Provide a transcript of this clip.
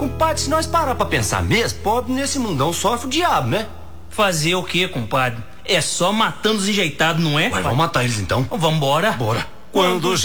Compadre, se nós parar pra pensar mesmo, pobre nesse mundão sofre o diabo, né? Fazer o quê, compadre? É só matando os enjeitados, não é? Mas vamos matar eles então. Vambora. Bora. Quando